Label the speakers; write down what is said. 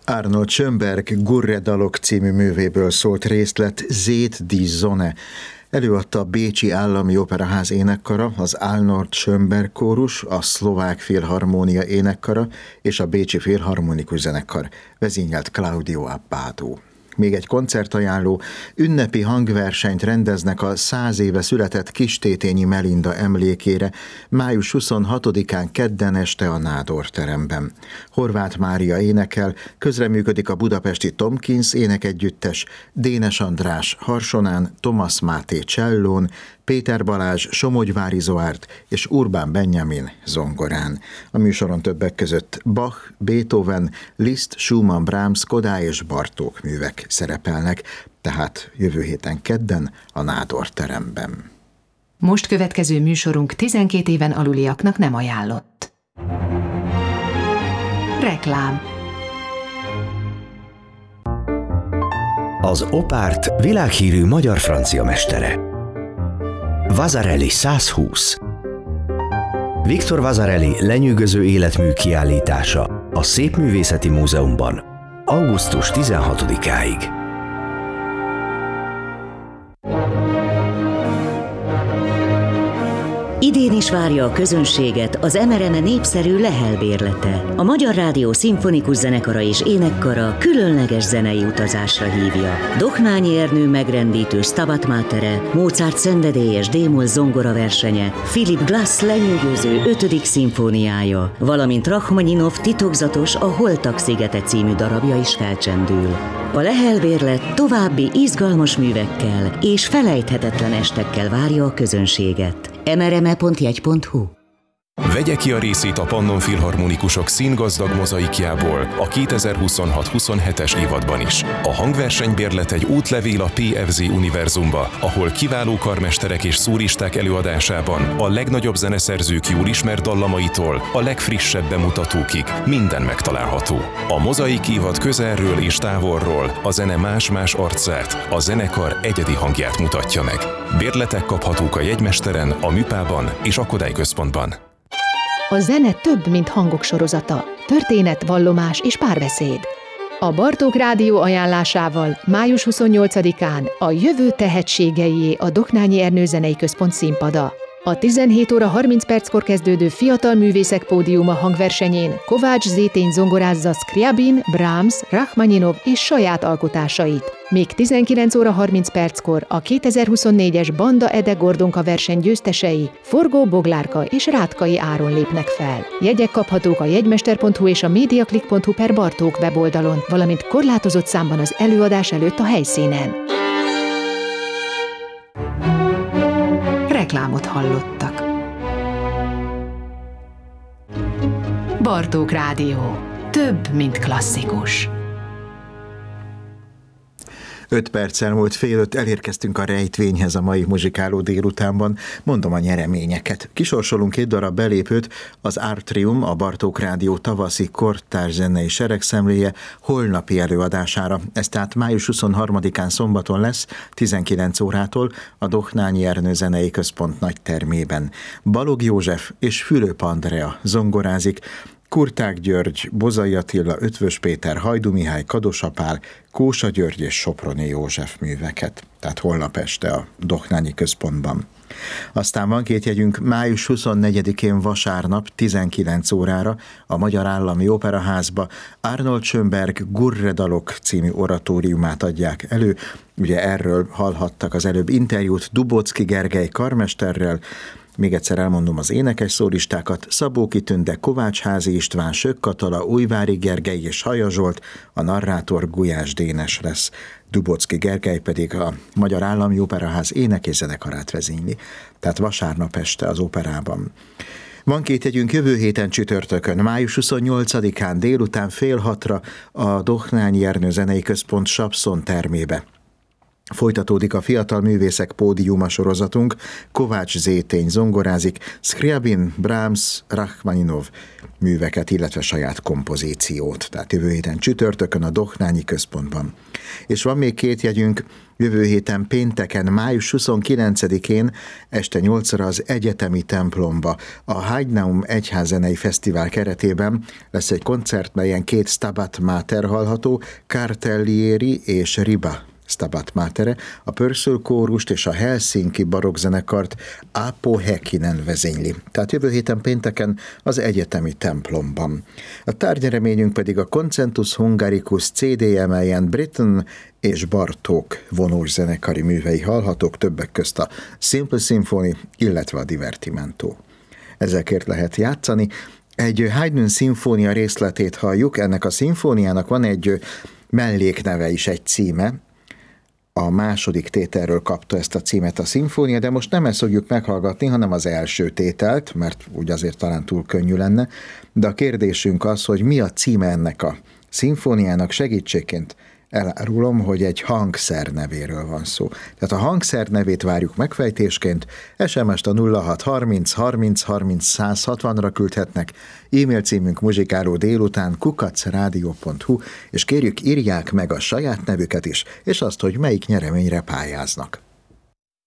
Speaker 1: Arnold Schönberg Gurre-dalok című művéből szólt részlet Zét die Sonne. Előadta a Bécsi Állami Operaház énekkara, az Arnold Schönberg kórus, a Szlovák Filharmónia énekkara és a Bécsi Filharmonikus Zenekar. Vezényelt Claudio Abbado. Még egy koncertajánló, ünnepi hangversenyt rendeznek a 100 éve született Kistétényi Melinda emlékére május 26-án kedden este a Nádor teremben. Horváth Mária énekel, közreműködik a budapesti Tomkins énekegyüttes, Dénes András harsonán, Thomas Máté csellón, Péter Balázs Somogyvári Zoárt és Urbán Benjamin zongorán. A műsoron többek között Bach, Beethoven, Liszt, Schumann, Brahms, Kodály és Bartók művek szerepelnek, tehát jövő héten kedden a Nádor teremben.
Speaker 2: Most következő műsorunk 12 éven aluliaknak nem ajánlott. Reklám.
Speaker 3: Az Opárt világhírű magyar-francia mestere. Vasarely 120. Victor Vasarely lenyűgöző életmű kiállítása a Szépművészeti Múzeumban augusztus 16-áig.
Speaker 4: Idén is várja a közönséget az MRM népszerű Lehel bérlete. A Magyar Rádió Szimfonikus Zenekara és Énekkara különleges zenei utazásra hívja. Dohnányi Ernő megrendítő Stabat Matere, Mozart szenvedélyes D-moll zongora versenye, Philip Glass lenyűgöző 5. szimfóniája, valamint Rachmaninov titokzatos A Holtak szigete című darabja is felcsendül. A Lehel bérlet további izgalmas művekkel és felejthetetlen estekkel várja a közönséget. mrme.jegy.hu.
Speaker 5: Vegye ki a részét a Pannon Filharmonikusok színgazdag mozaikjából a 2026-27-es évadban is. A hangversenybérlet egy útlevél a PFZ univerzumba, ahol kiváló karmesterek és szólisták előadásában a legnagyobb zeneszerzők jól ismert dallamaitól a legfrissebb bemutatókig minden megtalálható. A mozaik évad közelről és távolról a zene más-más arcát, a zenekar egyedi hangját mutatja meg. Bérletek kaphatók a Jegymesteren, a Műpában és a Kodály központban.
Speaker 6: A zene több, mint hangok sorozata, történet, vallomás és párbeszéd. A Bartók Rádió ajánlásával május 28-án a jövő tehetségeié a Dohnányi Ernő Zenei Központ színpada. A 17 óra 30 perckor kezdődő Fiatal Művészek Pódiuma hangversenyén Kovács Zétény zongorázza Scriabin, Brahms, Rachmaninov és saját alkotásait. Még 19 óra 30 perckor a 2024-es Banda Ede Gordonka verseny győztesei Forgó Boglárka és Rátkai Áron lépnek fel. Jegyek kaphatók a jegymester.hu és a mediaclick.hu/Bartók weboldalon, valamint korlátozott számban az előadás előtt a helyszínen.
Speaker 2: Reklámot hallottak. Bartók Rádió. Több, mint klasszikus.
Speaker 1: 5 perccel múlt 4:30 elérkeztünk a rejtvényhez a mai muzsikáló délutánban. Mondom a nyereményeket. Kisorsolunk 2 darab belépőt az Artrium, a Bartók Rádió tavaszi kortárs zenei seregszemléje holnapi előadására. Ez tehát május 23-án szombaton lesz, 19 órától a Dohnányi Ernő Zenei Központ nagy termében. Balog József és Fülöp Andrea zongorázik, Kurták György, Bozai Attila, Ötvös Péter, Hajdú Mihály, Kadosa Pál, Kósa György és Soproni József műveket. Tehát holnap este a Dohnányi Központban. Aztán van 2 jegyünk május 24-én vasárnap 19 órára a Magyar Állami Operaházba Arnold Schönberg Gurre-dalok című oratóriumát adják elő. Ugye erről hallhattak az előbb interjút Dubocki Gergely karmesterrel. Még egyszer elmondom az énekes szólistákat: Szabóki Tünde, Kovácsházi István, Sök Katala, Újvári Gergely és Haja Zsolt, a narrátor Gulyás Dénes lesz. Dubocki Gergely pedig a Magyar Állami Operaház ének- és zenekarát vezényli. Tehát vasárnap este az operában. Van 2 jegyünk jövő héten csütörtökön, május 28-án délután 5:30 a Dohnányi Ernő Zenei Központ Sapszon termébe. Folytatódik a Fiatal Művészek Pódiuma sorozatunk, Kovács Zétény zongorázik, Scriabin, Brahms, Rachmaninov műveket, illetve saját kompozíciót. Tehát jövő héten csütörtökön a Dohnányi Központban. És van még 2 jegyünk, jövő héten pénteken, május 29-én este 8-ra az Egyetemi templomba. A Heidenaum Egyházzenei Fesztivál keretében lesz egy koncert, melyen 2 Stabat Mater hallható, Cartellieri és Riba Stabat Matere, a Pörsöl kórust és a Helsinki barokkzenekart Aapo Häkkinen vezényli. Tehát jövő héten pénteken az Egyetemi templomban. A tárgynyereményünk pedig a Concentus Hungaricus CD, melyen Britten és Bartók vonós zenekari művei hallhatók, többek közt a Simple Symphony, illetve a Divertimento. Ezekért lehet játszani. Egy Haydn szimfónia részletét halljuk, ennek a szimfóniának van egy mellékneve is, egy címe. A második tételről kapta ezt a címet a szimfónia, de most nem ezt fogjuk meghallgatni, hanem az első tételt, mert úgy azért talán túl könnyű lenne, de a kérdésünk az, hogy mi a címe ennek a szimfóniának. Segítségként elárulom, hogy egy hangszer nevéről van szó. Tehát a hangszer nevét várjuk megfejtésként, SMS-t a 0630 30 30 160-ra küldhetnek, e-mail címünk muzsikálódélután @radio.hu, és kérjük, írják meg a saját nevüket is, és azt, hogy melyik nyereményre pályáznak.